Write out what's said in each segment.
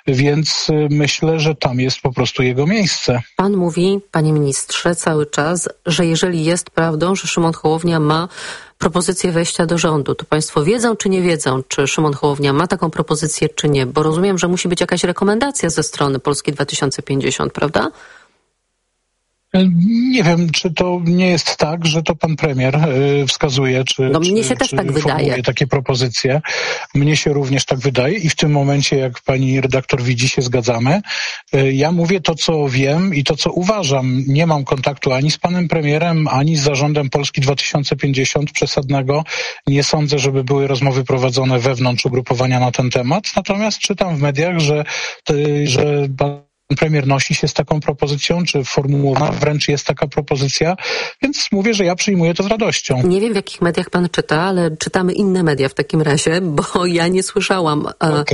więc myślę, że tam jest po prostu jego miejsce. Pan mówi, panie ministrze, cały czas, że jeżeli jest prawdą, że Szymon Hołownia ma propozycję wejścia do rządu, to państwo wiedzą czy nie wiedzą, czy Szymon Hołownia ma taką propozycję, czy nie? Bo rozumiem, że musi być jakaś rekomendacja ze strony Polski 2050, prawda? Nie wiem, czy to nie jest tak, że to pan premier wskazuje, czy mnie się też tak wydaje. Takie propozycje. Mnie się również tak wydaje i w tym momencie, jak pani redaktor widzi, się zgadzamy. Ja mówię to, co wiem i to, co uważam. Nie mam kontaktu ani z panem premierem, ani z zarządem Polski 2050 przesadnego. Nie sądzę, żeby były rozmowy prowadzone wewnątrz ugrupowania na ten temat. Natomiast czytam w mediach, że pan premier nosi się z taką propozycją, czy formułowana wręcz jest taka propozycja, więc mówię, że ja przyjmuję to z radością. Nie wiem, w jakich mediach pan czyta, ale czytamy inne media w takim razie, bo ja nie słyszałam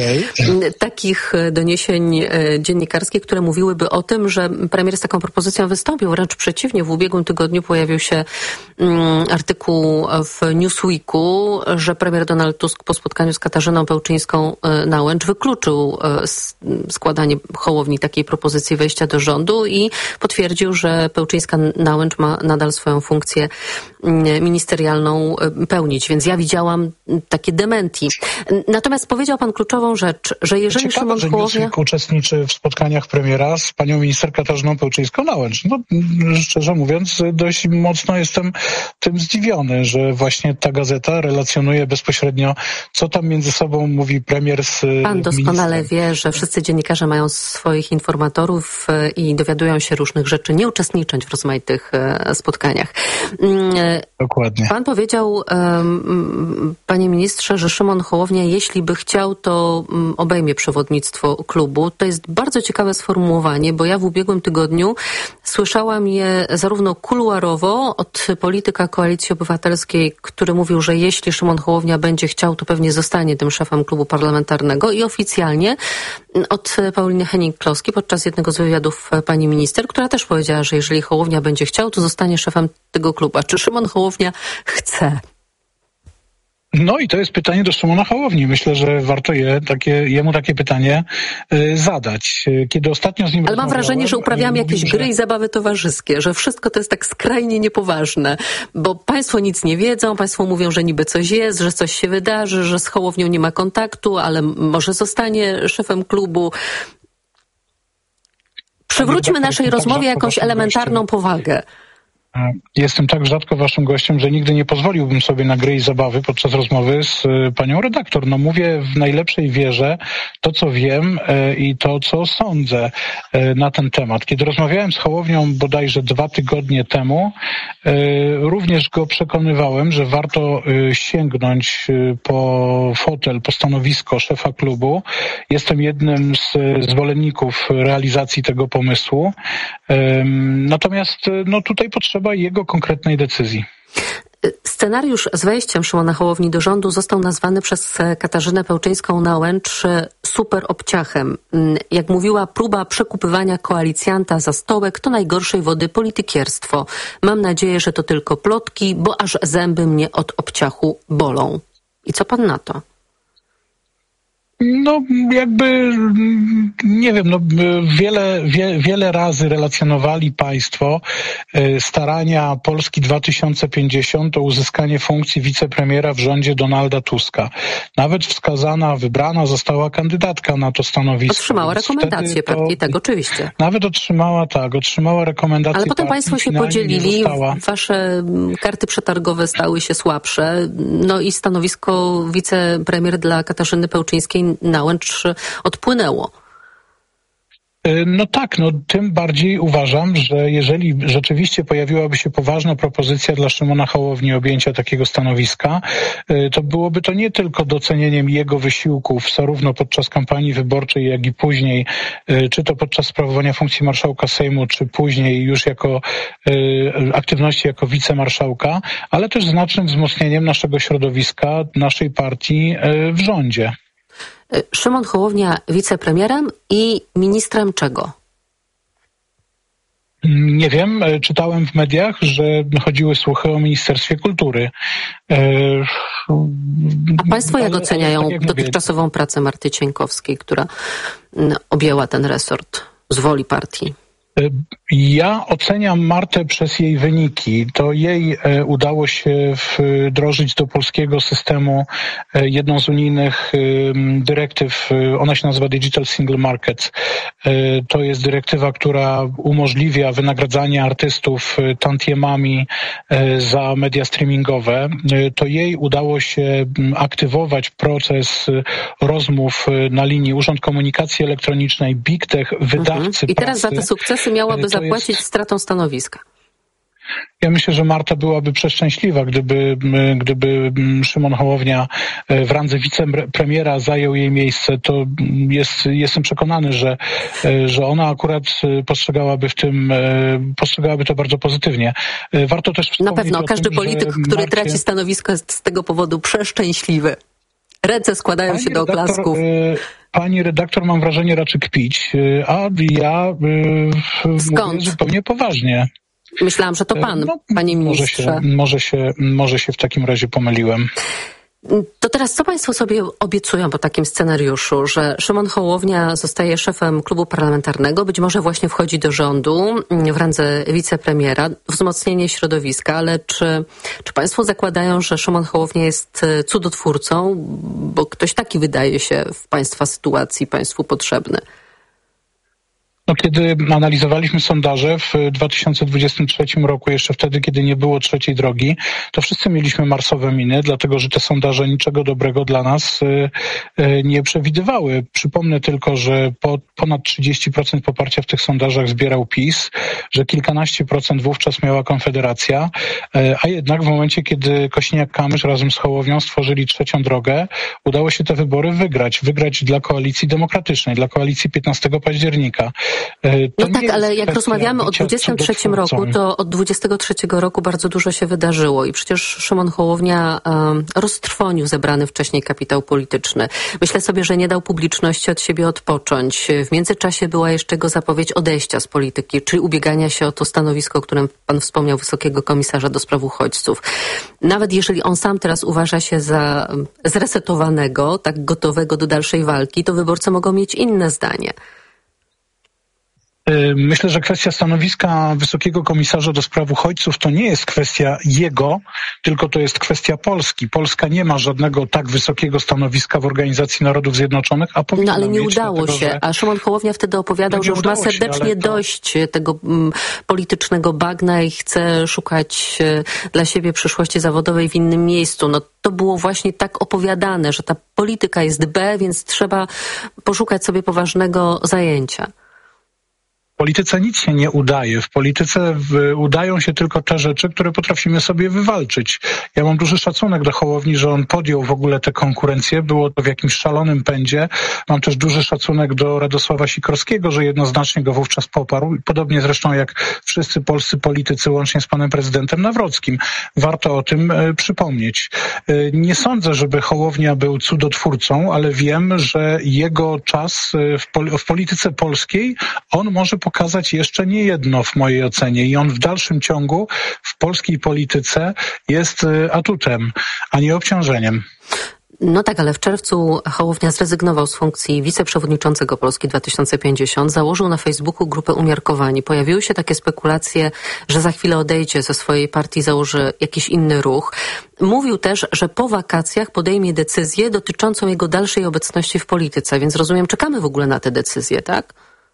takich doniesień dziennikarskich, które mówiłyby o tym, że premier z taką propozycją wystąpił. Wręcz przeciwnie, w ubiegłym tygodniu pojawił się artykuł w Newsweeku, że premier Donald Tusk po spotkaniu z Katarzyną Pełczyńską-Nałęcz wykluczył składanie Hołowni takiej propozycji wejścia do rządu i potwierdził, że Pełczyńska-Nałęcz ma nadal swoją funkcję ministerialną pełnić. Więc ja widziałam takie dementi. Natomiast powiedział pan kluczową rzecz, że jeżeli ciekawe, Szymon że Hołownia... Newsweek uczestniczy w spotkaniach premiera z panią minister Katarzyną Pełczyńską-Nałęcz. No, szczerze mówiąc, dość mocno jestem tym zdziwiony, że właśnie ta gazeta relacjonuje bezpośrednio, co tam między sobą mówi premier z Pan doskonale wie, że wszyscy dziennikarze mają swoich informatorów i dowiadują się różnych rzeczy, nie uczestnicząc w rozmaitych spotkaniach. Dokładnie. Pan powiedział, panie ministrze, że Szymon Hołownia, jeśli by chciał, to obejmie przewodnictwo klubu. To jest bardzo ciekawe sformułowanie, bo ja w ubiegłym tygodniu słyszałam je zarówno kuluarowo od polityka Koalicji Obywatelskiej, który mówił, że jeśli Szymon Hołownia będzie chciał, to pewnie zostanie tym szefem klubu parlamentarnego, i oficjalnie od Pauliny Hennig-Kloski podczas jednego z wywiadów pani minister, która też powiedziała, że jeżeli Hołownia będzie chciał, to zostanie szefem tego klubu. A czy Szymon Hołownia chce? No i to jest pytanie do Szymona Hołowni. Myślę, że warto jemu takie pytanie zadać. Kiedy ostatnio z nim Ale mam wrażenie, że uprawiamy jakieś gry i zabawy towarzyskie, że wszystko to jest tak skrajnie niepoważne, bo państwo nic nie wiedzą, państwo mówią, że niby coś jest, że coś się wydarzy, że z Hołownią nie ma kontaktu, ale może zostanie szefem klubu. Przywróćmy naszej rozmowie jakąś elementarną powagę. Jestem tak rzadko waszym gościem, że nigdy nie pozwoliłbym sobie na gry i zabawy podczas rozmowy z panią redaktor. No mówię w najlepszej wierze to, co wiem i to, co sądzę na ten temat. Kiedy rozmawiałem z Hołownią bodajże 2 tygodnie temu, również go przekonywałem, że warto sięgnąć po fotel, po stanowisko szefa klubu. Jestem jednym z zwolenników realizacji tego pomysłu. Natomiast no tutaj potrzeba jego konkretnej decyzji. Scenariusz z wejściem Szymona Hołowni do rządu został nazwany przez Katarzynę Pełczyńską-Nałęcz super obciachem. Jak mówiła, próba przekupywania koalicjanta za stołek to najgorszej wody politykierstwo. Mam nadzieję, że to tylko plotki, bo aż zęby mnie od obciachu bolą. I co pan na to? No jakby, nie wiem, no wiele razy relacjonowali państwo starania Polski 2050 o uzyskanie funkcji wicepremiera w rządzie Donalda Tuska. Nawet wybrana została kandydatka na to stanowisko. Otrzymała rekomendację partii, tak, oczywiście. Nawet otrzymała rekomendację. Ale potem państwo się podzielili, wasze karty przetargowe stały się słabsze, no i stanowisko wicepremier dla Katarzyny Pełczyńskiej Nałęcz odpłynęło. No tak, tym bardziej uważam, że jeżeli rzeczywiście pojawiłaby się poważna propozycja dla Szymona Hołowni objęcia takiego stanowiska, to byłoby to nie tylko docenieniem jego wysiłków, zarówno podczas kampanii wyborczej, jak i później, czy to podczas sprawowania funkcji marszałka Sejmu, czy później już jako aktywności jako wicemarszałka, ale też znacznym wzmocnieniem naszego środowiska, naszej partii w rządzie. Szymon Hołownia wicepremierem i ministrem czego? Nie wiem, czytałem w mediach, że chodziły słuchy o Ministerstwie Kultury. A państwo jak oceniają tak jak dotychczasową pracę Marty Cieńkowskiej, która objęła ten resort z woli partii? Ja oceniam Martę przez jej wyniki. To jej udało się wdrożyć do polskiego systemu jedną z unijnych dyrektyw. Ona się nazywa Digital Single Market. To jest dyrektywa, która umożliwia wynagradzanie artystów tantiemami za media streamingowe. To jej udało się aktywować proces rozmów na linii Urząd Komunikacji Elektronicznej, Big Tech, wydawcy I teraz za te sukcesy miałaby zapłacić stratą stanowiska. Ja myślę, że Marta byłaby przeszczęśliwa, gdyby Szymon Hołownia w randze wicepremiera zajął jej miejsce. To jestem przekonany, że ona akurat postrzegałaby to bardzo pozytywnie. Warto też wspomnieć na pewno każdy polityk, który traci stanowisko, jest z tego powodu przeszczęśliwy. Ręce składają się do oklasków. Pani redaktor, mam wrażenie, raczy kpić, a ja mówię zupełnie poważnie. Myślałam, że to pan, panie ministrze. Może się w takim razie pomyliłem. To teraz co państwo sobie obiecują po takim scenariuszu, że Szymon Hołownia zostaje szefem klubu parlamentarnego, być może właśnie wchodzi do rządu w randze wicepremiera, wzmocnienie środowiska, ale czy państwo zakładają, że Szymon Hołownia jest cudotwórcą, bo ktoś taki wydaje się w państwa sytuacji państwu potrzebny? Kiedy analizowaliśmy sondaże w 2023 roku, jeszcze wtedy, kiedy nie było trzeciej drogi, to wszyscy mieliśmy marsowe miny, dlatego że te sondaże niczego dobrego dla nas nie przewidywały. Przypomnę tylko, że ponad 30% poparcia w tych sondażach zbierał PiS, że kilkanaście procent wówczas miała Konfederacja, a jednak w momencie, kiedy Kosiniak-Kamysz razem z Hołownią stworzyli trzecią drogę, udało się te wybory wygrać dla Koalicji Demokratycznej, dla Koalicji 15 października. No tak, ale jak rozmawiamy o 23 roku, to od 23 roku bardzo dużo się wydarzyło i przecież Szymon Hołownia roztrwonił zebrany wcześniej kapitał polityczny. Myślę sobie, że nie dał publiczności od siebie odpocząć. W międzyczasie była jeszcze jego zapowiedź odejścia z polityki, czy ubiegania się o to stanowisko, o którym pan wspomniał, wysokiego komisarza do spraw uchodźców. Nawet jeżeli on sam teraz uważa się za zresetowanego, tak gotowego do dalszej walki, to wyborcy mogą mieć inne zdanie. Myślę, że kwestia stanowiska wysokiego komisarza do spraw uchodźców to nie jest kwestia jego, tylko to jest kwestia Polski. Polska nie ma żadnego tak wysokiego stanowiska w Organizacji Narodów Zjednoczonych, a powinna ale nie mieć, udało dlatego, się, a Szymon Hołownia wtedy opowiadał, że już ma serdecznie dość tego politycznego bagna i chce szukać dla siebie przyszłości zawodowej w innym miejscu. No to było właśnie tak opowiadane, że ta polityka jest B, więc trzeba poszukać sobie poważnego zajęcia. W polityce nic się nie udaje. W polityce udają się tylko te rzeczy, które potrafimy sobie wywalczyć. Ja mam duży szacunek do Hołowni, że on podjął w ogóle tę konkurencję. Było to w jakimś szalonym pędzie. Mam też duży szacunek do Radosława Sikorskiego, że jednoznacznie go wówczas poparł. Podobnie zresztą jak wszyscy polscy politycy, łącznie z panem prezydentem Nawrockim. Warto o tym przypomnieć. Nie sądzę, żeby Hołownia był cudotwórcą, ale wiem, że jego czas w polityce polskiej on może pokazać jeszcze nie jedno w mojej ocenie i on w dalszym ciągu w polskiej polityce jest atutem, a nie obciążeniem. No tak, ale w czerwcu Hołownia zrezygnował z funkcji wiceprzewodniczącego Polski 2050. Założył na Facebooku grupę Umiarkowani. Pojawiły się takie spekulacje, że za chwilę odejdzie ze swojej partii, założy jakiś inny ruch. Mówił też, że po wakacjach podejmie decyzję dotyczącą jego dalszej obecności w polityce, więc rozumiem, czekamy w ogóle na te decyzje, tak?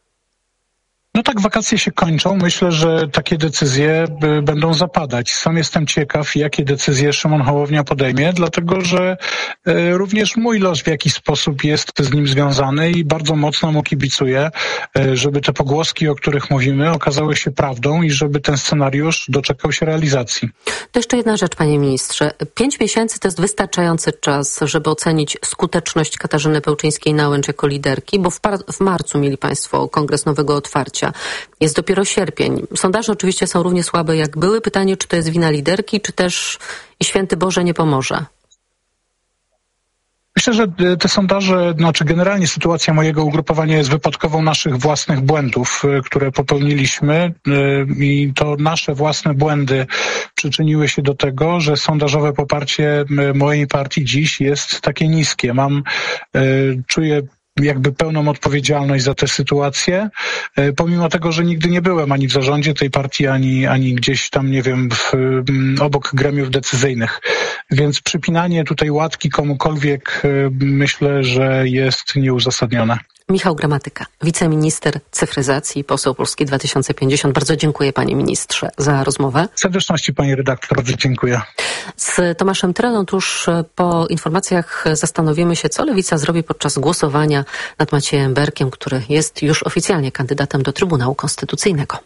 No tak, wakacje się kończą. Myślę, że takie decyzje będą zapadać. Sam jestem ciekaw, jakie decyzje Szymon Hołownia podejmie, dlatego że również mój los w jakiś sposób jest z nim związany i bardzo mocno mu kibicuję, żeby te pogłoski, o których mówimy, okazały się prawdą i żeby ten scenariusz doczekał się realizacji. To jeszcze jedna rzecz, panie ministrze. 5 miesięcy to jest wystarczający czas, żeby ocenić skuteczność Katarzyny Pełczyńskiej-Nałęcz jako liderki, bo w marcu mieli państwo kongres nowego otwarcia. Jest dopiero sierpień. Sondaże oczywiście są równie słabe jak były. Pytanie, czy to jest wina liderki, czy też i święty Boże nie pomoże? Myślę, że te sondaże, generalnie sytuacja mojego ugrupowania jest wypadkową naszych własnych błędów, które popełniliśmy i to nasze własne błędy przyczyniły się do tego, że sondażowe poparcie mojej partii dziś jest takie niskie. Czuję jakby pełną odpowiedzialność za tę sytuację, pomimo tego, że nigdy nie byłem ani w zarządzie tej partii, ani gdzieś tam, nie wiem, obok gremiów decyzyjnych. Więc przypinanie tutaj łatki komukolwiek myślę, że jest nieuzasadnione. Michał Gramatyka, wiceminister cyfryzacji, poseł Polski 2050. Bardzo dziękuję, panie ministrze, za rozmowę. Z serdeczności, pani redaktor, bardzo dziękuję. Z Tomaszem Trelą tuż po informacjach zastanowimy się, co Lewica zrobi podczas głosowania nad Maciejem Berkiem, który jest już oficjalnie kandydatem do Trybunału Konstytucyjnego.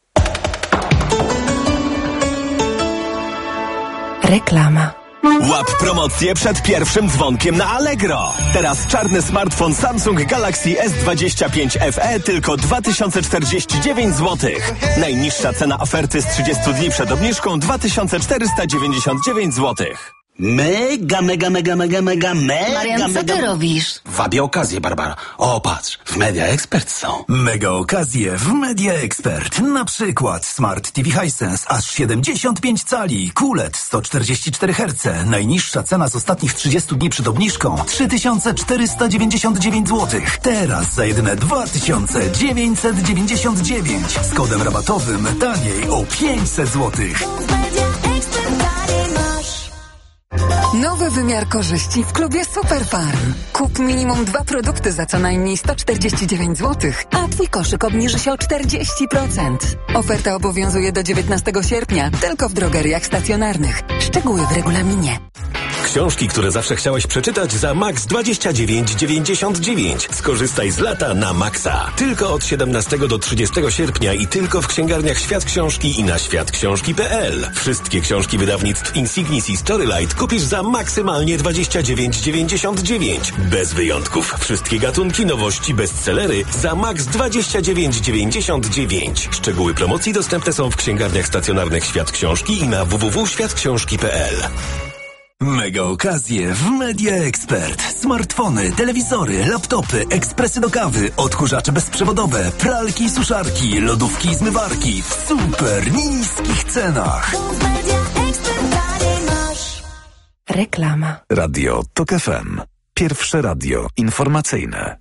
Reklama. Łap promocję przed pierwszym dzwonkiem na Allegro. Teraz czarny smartfon Samsung Galaxy S25 FE tylko 2049 zł. Najniższa cena oferty z 30 dni przed obniżką 2499 zł. Mega. Marian, co ty robisz? Wabię okazję, Barbara. O, patrz, w Media Expert są. Mega okazje w Media Expert. Na przykład Smart TV Hisense aż 75 cali, QLED 144 Hz. Najniższa cena z ostatnich 30 dni przed obniżką 3499 zł. Teraz za jedyne 2999. Z kodem rabatowym taniej o 500 zł. Nowy wymiar korzyści w klubie Superfarm. Kup minimum 2 produkty za co najmniej 149 zł, a twój koszyk obniży się o 40%. Oferta obowiązuje do 19 sierpnia, tylko w drogeriach stacjonarnych. Szczegóły w regulaminie. Książki, które zawsze chciałeś przeczytać za max 29,99. Skorzystaj z lata na maksa. Tylko od 17 do 30 sierpnia i tylko w księgarniach Świat Książki i na światksiążki.pl. Wszystkie książki wydawnictw Insignis i Storylight kupisz za maksymalnie 29,99. Bez wyjątków. Wszystkie gatunki, nowości, bestsellery za max 29,99. Szczegóły promocji dostępne są w księgarniach stacjonarnych Świat Książki i na www.światksiążki.pl. Mega okazje w Media Expert. Smartfony, telewizory, laptopy, ekspresy do kawy, odkurzacze bezprzewodowe, pralki i suszarki, lodówki i zmywarki w super niskich cenach. Reklama. Radio TOK FM. Pierwsze radio informacyjne.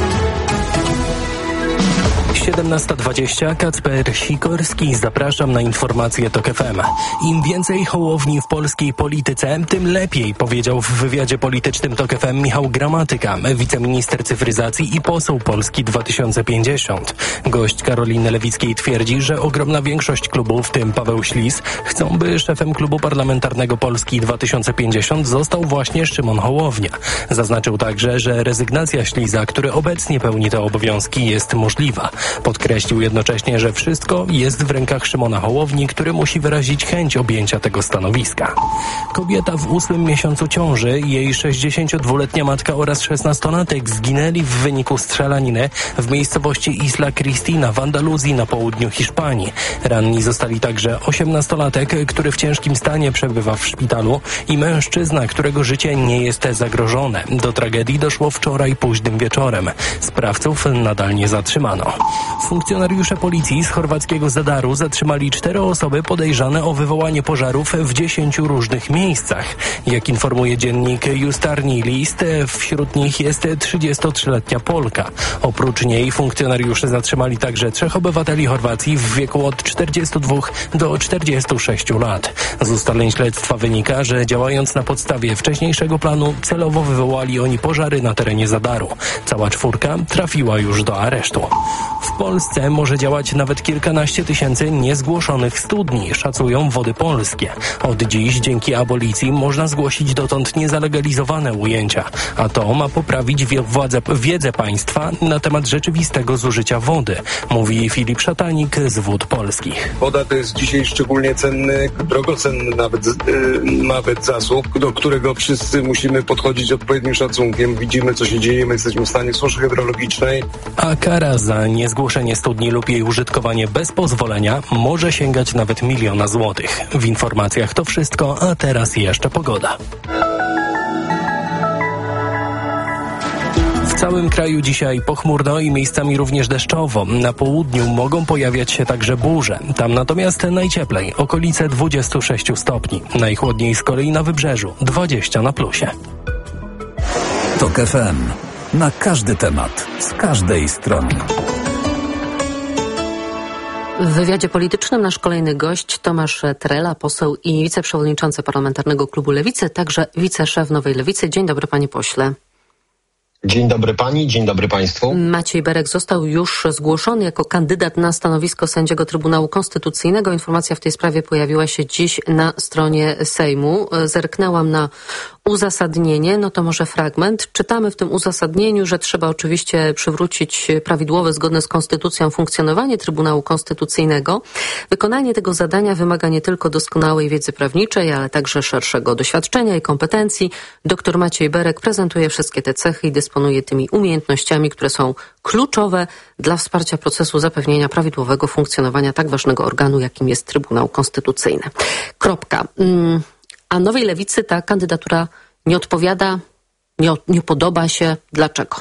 17:20, Kacper Sikorski. Zapraszam na informacje TOK FM. Im więcej Hołowni w polskiej polityce, tym lepiej, powiedział w wywiadzie politycznym TOK FM Michał Gramatyka, wiceminister cyfryzacji i poseł Polski 2050. Gość Karoliny Lewickiej twierdzi, że ogromna większość klubów, w tym Paweł Ślis, chcą, by szefem klubu parlamentarnego Polski 2050 został właśnie Szymon Hołownia. Zaznaczył także, że rezygnacja Śliza, który obecnie pełni te obowiązki, jest możliwa. Podkreślił jednocześnie, że wszystko jest w rękach Szymona Hołowni, który musi wyrazić chęć objęcia tego stanowiska. Kobieta w 8. miesiącu ciąży, jej 62-letnia matka oraz 16-latek zginęli w wyniku strzelaniny w miejscowości Isla Cristina w Andaluzji na południu Hiszpanii. Ranni zostali także 18-latek, który w ciężkim stanie przebywa w szpitalu, i mężczyzna, którego życie nie jest zagrożone. Do tragedii doszło wczoraj późnym wieczorem. Sprawców nadal nie zatrzymano. Funkcjonariusze policji z chorwackiego Zadaru zatrzymali 4 osoby podejrzane o wywołanie pożarów w 10 różnych miejscach. Jak informuje dziennik Jutarnji List, wśród nich jest 33-letnia Polka. Oprócz niej funkcjonariusze zatrzymali także 3 obywateli Chorwacji w wieku od 42 do 46 lat. Z ustaleń śledztwa wynika, że działając na podstawie wcześniejszego planu celowo wywołali oni pożary na terenie Zadaru. Cała 4 trafiła już do aresztu. W Polsce może działać nawet kilkanaście tysięcy niezgłoszonych studni, szacują Wody Polskie. Od dziś dzięki abolicji można zgłosić dotąd niezalegalizowane ujęcia, a to ma poprawić wiedzę państwa na temat rzeczywistego zużycia wody, mówi Filip Szatanik z Wód Polskich. Woda to jest dzisiaj szczególnie cenny, drogocenny nawet zasób, do którego wszyscy musimy podchodzić odpowiednim szacunkiem. Widzimy, co się dzieje, my jesteśmy w stanie suszy hydrologicznej. A kara za niezgłoszenie studni lub jej użytkowanie bez pozwolenia może sięgać nawet 1 000 000 złotych. W informacjach to wszystko, a teraz jeszcze pogoda. całym kraju dzisiaj pochmurno i miejscami również deszczowo. Na południu mogą pojawiać się także burze. Tam natomiast najcieplej, okolice 26 stopni. Najchłodniej z kolei na wybrzeżu, 20 na plusie. TOK FM. Na każdy temat, z każdej strony. W wywiadzie politycznym nasz kolejny gość Tomasz Trela, poseł i wiceprzewodniczący Parlamentarnego Klubu Lewicy, także wiceszef Nowej Lewicy. Dzień dobry, panie pośle. Dzień dobry pani, dzień dobry państwu. Maciej Berek został już zgłoszony jako kandydat na stanowisko sędziego Trybunału Konstytucyjnego. Informacja w tej sprawie pojawiła się dziś na stronie Sejmu. Zerknęłam na uzasadnienie, no to może fragment. Czytamy w tym uzasadnieniu, że trzeba oczywiście przywrócić prawidłowe, zgodne z konstytucją funkcjonowanie Trybunału Konstytucyjnego. Wykonanie tego zadania wymaga nie tylko doskonałej wiedzy prawniczej, ale także szerszego doświadczenia i kompetencji. Dr Maciej Berek prezentuje wszystkie te cechy i dysponuje tymi umiejętnościami, które są kluczowe dla wsparcia procesu zapewnienia prawidłowego funkcjonowania tak ważnego organu, jakim jest Trybunał Konstytucyjny. Kropka. A Nowej Lewicy ta kandydatura nie odpowiada, nie podoba się. Dlaczego?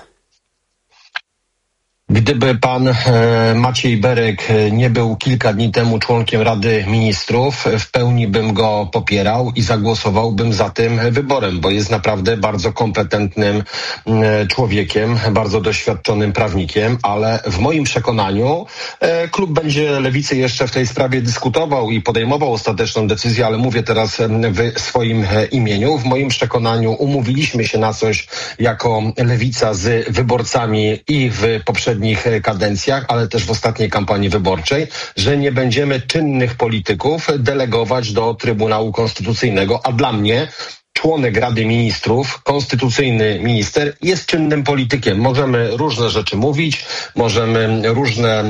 Gdyby pan Maciej Berek nie był kilka dni temu członkiem Rady Ministrów, w pełni bym go popierał i zagłosowałbym za tym wyborem, bo jest naprawdę bardzo kompetentnym człowiekiem, bardzo doświadczonym prawnikiem, ale w moim przekonaniu klub będzie Lewicy jeszcze w tej sprawie dyskutował i podejmował ostateczną decyzję, ale mówię teraz w swoim imieniu. W moim przekonaniu umówiliśmy się na coś jako Lewica z wyborcami i w poprzednich kadencjach, ale też w ostatniej kampanii wyborczej, że nie będziemy czynnych polityków delegować do Trybunału Konstytucyjnego, a dla mnie członek Rady Ministrów, konstytucyjny minister, jest czynnym politykiem. Możemy różne rzeczy mówić, możemy różne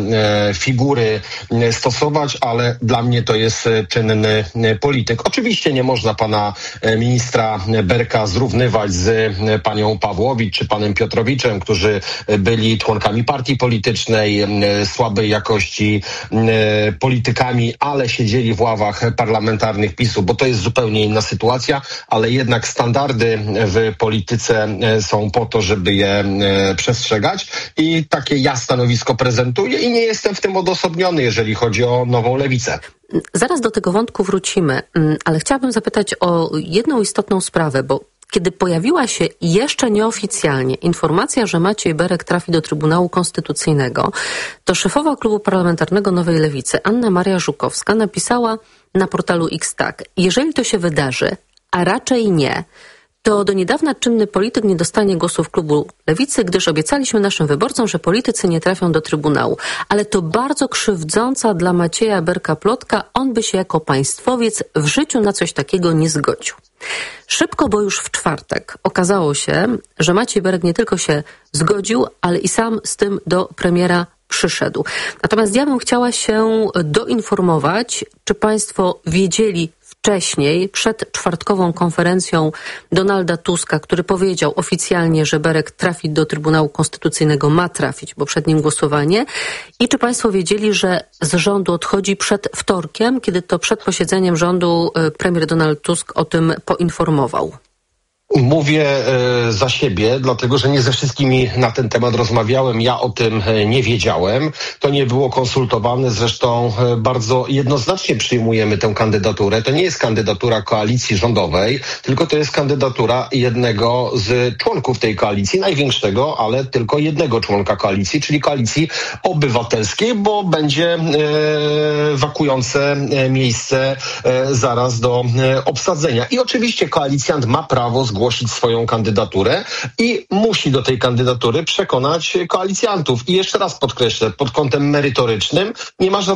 figury stosować, ale dla mnie to jest czynny polityk. Oczywiście nie można pana ministra Berka zrównywać z panią Pawłowicz czy panem Piotrowiczem, którzy byli członkami partii politycznej, słabej jakości politykami, ale siedzieli w ławach parlamentarnych PiS-u, bo to jest zupełnie inna sytuacja, ale jednak standardy w polityce są po to, żeby je przestrzegać i takie ja stanowisko prezentuję i nie jestem w tym odosobniony, jeżeli chodzi o Nową Lewicę. Zaraz do tego wątku wrócimy, ale chciałabym zapytać o jedną istotną sprawę, bo kiedy pojawiła się jeszcze nieoficjalnie informacja, że Maciej Berek trafi do Trybunału Konstytucyjnego, to szefowa Klubu Parlamentarnego Nowej Lewicy, Anna Maria Żukowska, napisała na portalu X tak: jeżeli to się wydarzy, a raczej nie, to do niedawna czynny polityk nie dostanie głosów klubu Lewicy, gdyż obiecaliśmy naszym wyborcom, że politycy nie trafią do Trybunału. Ale to bardzo krzywdząca dla Macieja Berka plotka, on by się jako państwowiec w życiu na coś takiego nie zgodził. Szybko, bo już w czwartek okazało się, że Maciej Berek nie tylko się zgodził, ale i sam z tym do premiera przyszedł. Natomiast ja bym chciała się doinformować, czy państwo wiedzieli wcześniej, przed czwartkową konferencją Donalda Tuska, który powiedział oficjalnie, że Berek trafi do Trybunału Konstytucyjnego, ma trafić, bo przed nim głosowanie. I czy państwo wiedzieli, że z rządu odchodzi przed wtorkiem, kiedy to przed posiedzeniem rządu premier Donald Tusk o tym poinformował? Mówię za siebie, dlatego że nie ze wszystkimi na ten temat rozmawiałem. Ja o tym nie wiedziałem. To nie było konsultowane. Zresztą bardzo jednoznacznie przyjmujemy tę kandydaturę. To nie jest kandydatura koalicji rządowej, tylko to jest kandydatura jednego z członków tej koalicji, największego, ale tylko jednego członka koalicji, czyli Koalicji Obywatelskiej, bo będzie wakujące miejsce zaraz do obsadzenia. I oczywiście koalicjant ma prawo zgłosić swoją kandydaturę i musi do tej kandydatury przekonać koalicjantów. I jeszcze raz podkreślę, pod kątem merytorycznym nie ma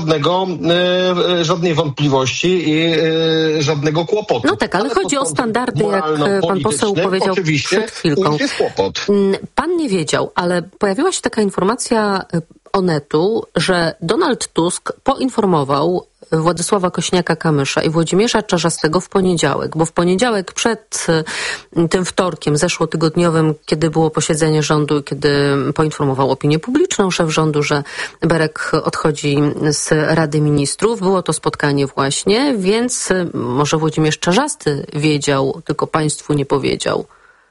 żadnej wątpliwości i żadnego kłopotu. No tak, ale chodzi o standardy, jak pan poseł powiedział przed chwilką. Jest kłopot. Pan nie wiedział, ale pojawiła się taka informacja Onetu, że Donald Tusk poinformował Władysława Kośniaka-Kamysza i Włodzimierza Czarzastego w poniedziałek, bo w poniedziałek przed tym wtorkiem zeszłotygodniowym, kiedy było posiedzenie rządu, kiedy poinformował opinię publiczną szef rządu, że Berek odchodzi z Rady Ministrów, było to spotkanie właśnie, więc może Włodzimierz Czarzasty wiedział, tylko państwu nie powiedział.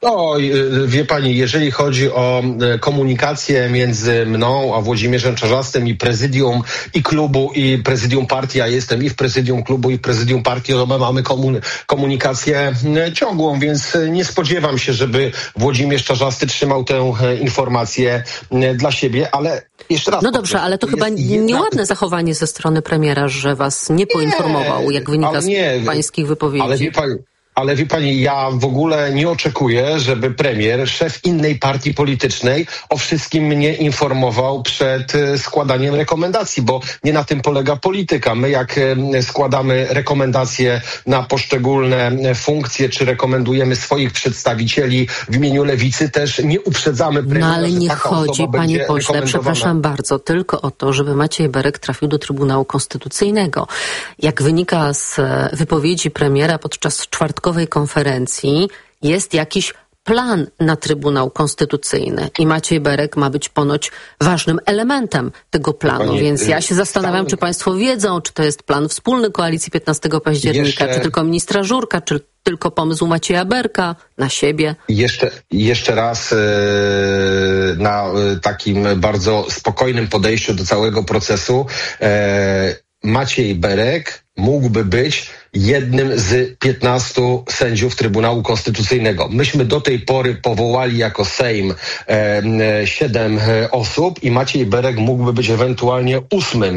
Oj, wie pani, jeżeli chodzi o komunikację między mną a Włodzimierzem Czarzastym i prezydium i klubu i prezydium partii, ja jestem i w prezydium klubu i w prezydium partii, no mamy komunikację ciągłą, więc nie spodziewam się, żeby Włodzimierz Czarzasty trzymał tę informację dla siebie, ale jeszcze raz... No dobrze, ale to chyba nieładne zachowanie ze strony premiera, że was nie poinformował, jak wynika z pańskich wypowiedzi. Ale wie pani, ja w ogóle nie oczekuję, żeby premier, szef innej partii politycznej o wszystkim mnie informował przed składaniem rekomendacji, bo nie na tym polega polityka. My jak składamy rekomendacje na poszczególne funkcje, czy rekomendujemy swoich przedstawicieli w imieniu Lewicy, też nie uprzedzamy premiera. No ale nie chodzi, panie pośle, przepraszam bardzo, tylko o to, żeby Maciej Berek trafił do Trybunału Konstytucyjnego. Jak wynika z wypowiedzi premiera podczas czwartkowej konferencji, jest jakiś plan na Trybunał Konstytucyjny i Maciej Berek ma być ponoć ważnym elementem tego planu, więc ja się zastanawiam, czy państwo wiedzą, czy to jest plan wspólny koalicji 15 października, czy tylko ministra Żurka, czy tylko pomysł Macieja Berka na siebie. Jeszcze raz na takim bardzo spokojnym podejściu do całego procesu. Maciej Berek mógłby być jednym z 15 sędziów Trybunału Konstytucyjnego. Myśmy do tej pory powołali jako Sejm 7 osób i Maciej Berek mógłby być ewentualnie 8.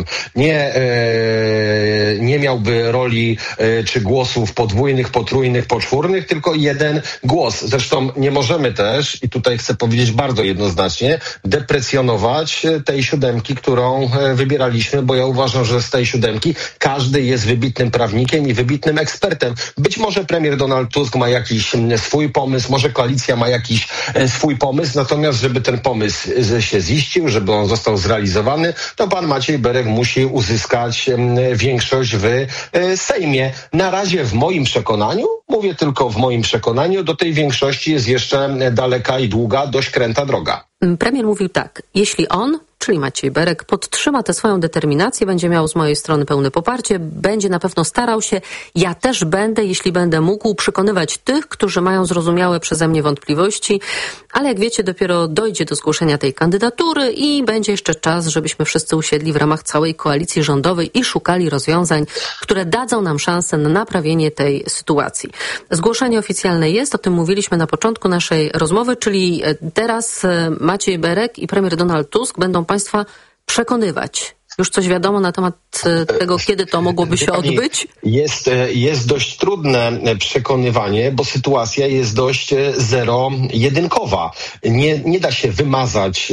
Nie miałby roli czy głosów podwójnych, potrójnych, poczwórnych, tylko jeden głos. Zresztą nie możemy też, i tutaj chcę powiedzieć bardzo jednoznacznie, deprecjonować tej 7, którą wybieraliśmy, bo ja uważam, że z tej 7 każdy jest wybitnym prawnikiem i wybitnym ekspertem. Być może premier Donald Tusk ma jakiś swój pomysł, może koalicja ma jakiś swój pomysł, natomiast żeby ten pomysł się ziścił, żeby on został zrealizowany, to pan Maciej Berek musi uzyskać większość w Sejmie. Na razie w moim przekonaniu, mówię tylko w moim przekonaniu, do tej większości jest jeszcze daleka i długa, dość kręta droga. Premier mówił tak, jeśli on, czyli Maciej Berek, podtrzyma tę swoją determinację, będzie miał z mojej strony pełne poparcie, będzie na pewno starał się, ja też będę, jeśli będę mógł, przekonywać tych, którzy mają zrozumiałe przeze mnie wątpliwości, ale jak wiecie, dopiero dojdzie do zgłoszenia tej kandydatury i będzie jeszcze czas, żebyśmy wszyscy usiedli w ramach całej koalicji rządowej i szukali rozwiązań, które dadzą nam szansę na naprawienie tej sytuacji. Zgłoszenie oficjalne jest, o tym mówiliśmy na początku naszej rozmowy, czyli teraz Maciej Berek i premier Donald Tusk będą państwa przekonywać. Już coś wiadomo na temat tego, kiedy to mogłoby się odbyć? Jest dość trudne przekonywanie, bo sytuacja jest dość zero-jedynkowa. Nie da się wymazać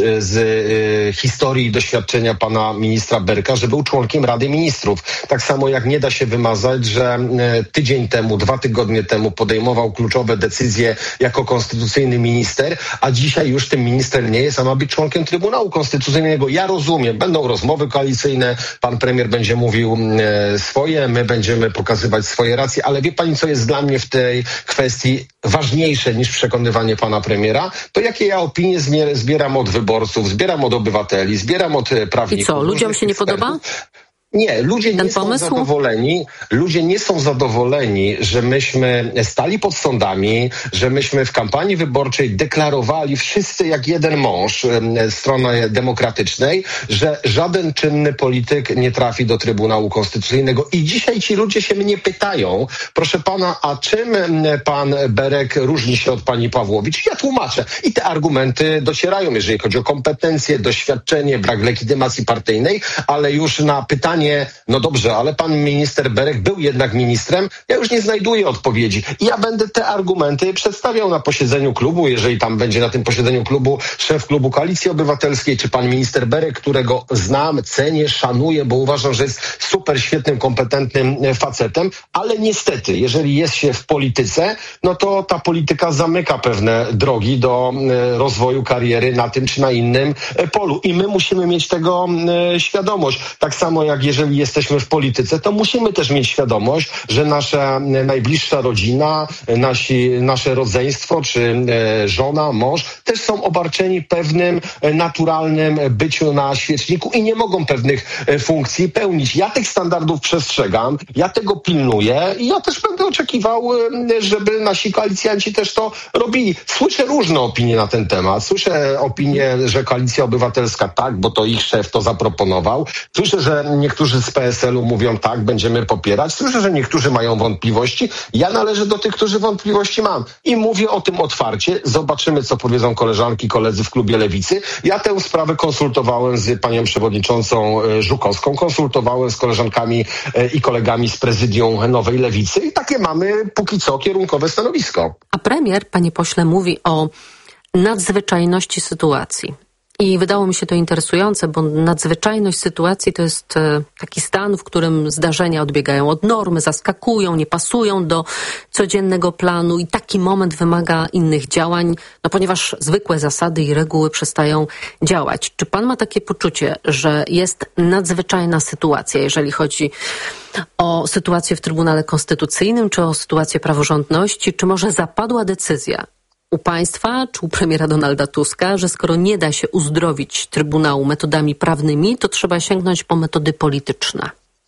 z historii i doświadczenia pana ministra Berka, że był członkiem Rady Ministrów. Tak samo jak nie da się wymazać, że tydzień temu, 2 tygodnie temu podejmował kluczowe decyzje jako konstytucyjny minister, a dzisiaj już tym ministrem nie jest, a ma być członkiem Trybunału Konstytucyjnego. Ja rozumiem, będą rozmowy koalicyjne, pan premier będzie mówił swoje, my będziemy pokazywać swoje racje, ale wie pani, co jest dla mnie w tej kwestii ważniejsze niż przekonywanie pana premiera? To jakie ja opinie zbieram od wyborców, zbieram od obywateli, zbieram od prawników. I co, ludziom się nie podoba? Nie, ludzie nie są zadowoleni. Ludzie nie są zadowoleni, że myśmy stali pod sądami, że myśmy w kampanii wyborczej deklarowali wszyscy jak jeden mąż strony demokratycznej, że żaden czynny polityk nie trafi do Trybunału Konstytucyjnego. I dzisiaj ci ludzie się mnie pytają, proszę pana, a czym pan Berek różni się od pani Pawłowicz? Ja tłumaczę. I te argumenty docierają, jeżeli chodzi o kompetencje, doświadczenie, brak legitymacji partyjnej, ale już na pytanie, no dobrze, ale pan minister Berek był jednak ministrem, ja już nie znajduję odpowiedzi. I ja będę te argumenty przedstawiał na posiedzeniu klubu, jeżeli tam będzie na tym posiedzeniu klubu szef klubu Koalicji Obywatelskiej, czy pan minister Berek, którego znam, cenię, szanuję, bo uważam, że jest super świetnym, kompetentnym facetem, ale niestety, jeżeli jest się w polityce, no to ta polityka zamyka pewne drogi do rozwoju kariery na tym czy na innym polu. I my musimy mieć tego świadomość. Tak samo jak jeżeli jesteśmy w polityce, to musimy też mieć świadomość, że nasza najbliższa rodzina, nasze rodzeństwo, czy żona, mąż też są obarczeni pewnym naturalnym byciu na świeczniku i nie mogą pewnych funkcji pełnić. Ja tych standardów przestrzegam, ja tego pilnuję i ja też będę oczekiwał, żeby nasi koalicjanci też to robili. Słyszę różne opinie na ten temat. Słyszę opinię, że Koalicja Obywatelska tak, bo to ich szef to zaproponował. Słyszę, że niektórzy z PSL-u mówią tak, będziemy popierać. Słyszę, że niektórzy mają wątpliwości. Ja należę do tych, którzy wątpliwości mam. I mówię o tym otwarcie. Zobaczymy, co powiedzą koleżanki, koledzy w klubie Lewicy. Ja tę sprawę konsultowałem z panią przewodniczącą Żukowską, konsultowałem z koleżankami i kolegami z prezydium Nowej Lewicy i takie mamy póki co kierunkowe stanowisko. A premier, panie pośle, mówi o nadzwyczajności sytuacji. I wydało mi się to interesujące, bo nadzwyczajność sytuacji to jest taki stan, w którym zdarzenia odbiegają od normy, zaskakują, nie pasują do codziennego planu i taki moment wymaga innych działań, ponieważ zwykłe zasady i reguły przestają działać. Czy pan ma takie poczucie, że jest nadzwyczajna sytuacja, jeżeli chodzi o sytuację w Trybunale Konstytucyjnym, czy o sytuację praworządności, czy może zapadła decyzja u państwa, czy u premiera Donalda Tuska, że skoro nie da się uzdrowić Trybunału metodami prawnymi, to trzeba sięgnąć po metody polityczne?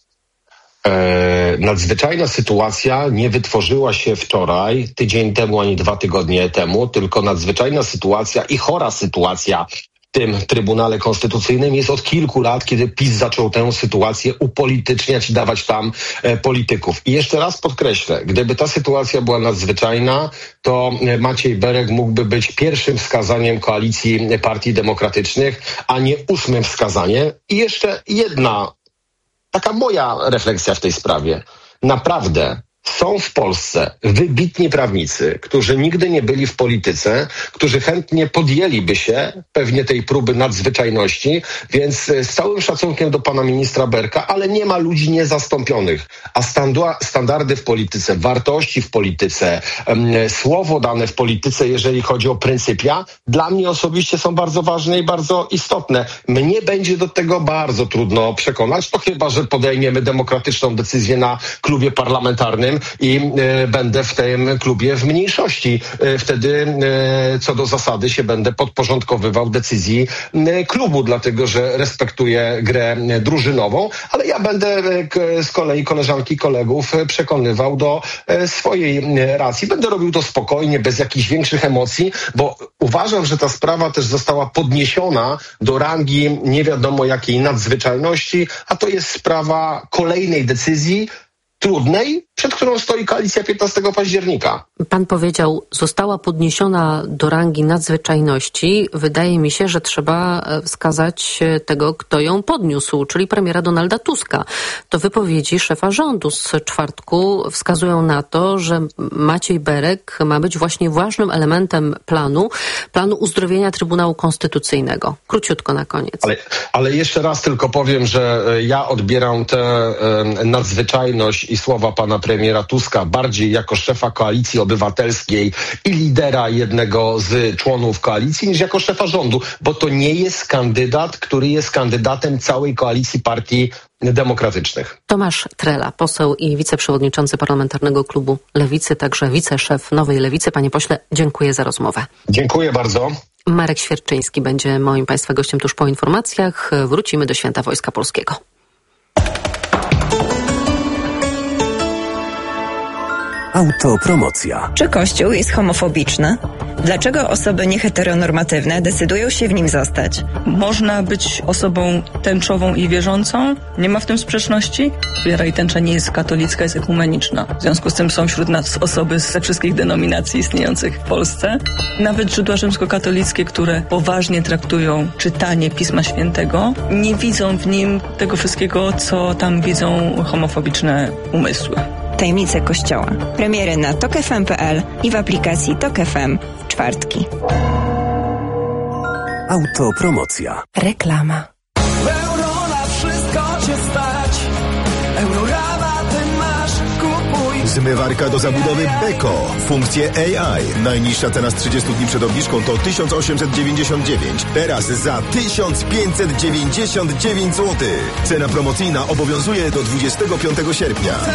Nadzwyczajna sytuacja nie wytworzyła się wczoraj, tydzień temu, ani 2 tygodnie temu, tylko nadzwyczajna sytuacja i chora sytuacja w tym Trybunale Konstytucyjnym jest od kilku lat, kiedy PiS zaczął tę sytuację upolityczniać i dawać tam polityków. I jeszcze raz podkreślę, gdyby ta sytuacja była nadzwyczajna, to Maciej Berek mógłby być pierwszym wskazaniem koalicji partii demokratycznych, a nie 8. wskazaniem. I jeszcze jedna taka moja refleksja w tej sprawie. Naprawdę są w Polsce wybitni prawnicy, którzy nigdy nie byli w polityce, którzy chętnie podjęliby się pewnie tej próby nadzwyczajności, więc z całym szacunkiem do pana ministra Berka, ale nie ma ludzi niezastąpionych. A standardy w polityce, wartości w polityce, słowo dane w polityce, jeżeli chodzi o pryncypia, dla mnie osobiście są bardzo ważne i bardzo istotne. Mnie będzie do tego bardzo trudno przekonać, to chyba, że podejmiemy demokratyczną decyzję na klubie parlamentarnym i będę w tym klubie w mniejszości. Wtedy co do zasady się będę podporządkowywał decyzji klubu, dlatego że respektuję grę drużynową, ale ja będę z kolei koleżanki i kolegów przekonywał do swojej racji. Będę robił to spokojnie, bez jakichś większych emocji, bo uważam, że ta sprawa też została podniesiona do rangi nie wiadomo jakiej nadzwyczajności, a to jest sprawa kolejnej decyzji, trudnej, przed którą stoi koalicja 15 października. Pan powiedział, została podniesiona do rangi nadzwyczajności. Wydaje mi się, że trzeba wskazać tego, kto ją podniósł, czyli premiera Donalda Tuska. To wypowiedzi szefa rządu z czwartku wskazują na to, że Maciej Berek ma być właśnie ważnym elementem planu uzdrowienia Trybunału Konstytucyjnego. Króciutko na koniec. Ale jeszcze raz tylko powiem, że ja odbieram tę nadzwyczajność i słowa pana premiera Tuska bardziej jako szefa Koalicji Obywatelskiej i lidera jednego z członów koalicji niż jako szefa rządu, bo to nie jest kandydat, który jest kandydatem całej koalicji partii demokratycznych. Tomasz Trela, poseł i wiceprzewodniczący Parlamentarnego Klubu Lewicy, także wiceszef Nowej Lewicy. Panie pośle, dziękuję za rozmowę. Dziękuję bardzo. Marek Świerczyński będzie moim państwa gościem tuż po informacjach. Wrócimy do Święta Wojska Polskiego. Autopromocja. Czy Kościół jest homofobiczny? Dlaczego osoby nieheteronormatywne decydują się w nim zostać? Można być osobą tęczową i wierzącą? Nie ma w tym sprzeczności? Wiara i tęcza nie jest katolicka, jest ekumeniczna. W związku z tym są wśród nas osoby ze wszystkich denominacji istniejących w Polsce. Nawet źródła rzymskokatolickie, które poważnie traktują czytanie Pisma Świętego, nie widzą w nim tego wszystkiego, co tam widzą homofobiczne umysły. Tajemnice Kościoła. Premiery na tokfm.pl i w aplikacji Tok FM w czwartki. Autopromocja. Reklama. Euro na wszystko cię stać. Eurorama ty masz, kupuj. Zmywarka do zabudowy Beko. Funkcje AI. Najniższa cena z 30 dni przed obniżką to 1899. Teraz za 1599 zł. Cena promocyjna obowiązuje do 25 sierpnia.